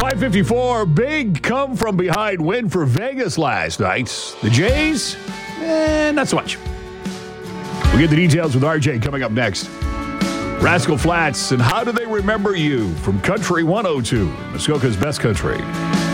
5:54, big come-from-behind win for Vegas last night. The Jays, not so much. We'll get the details with RJ coming up next. Rascal Flatts and How Do They Remember You from Country 102, Muskoka's best country.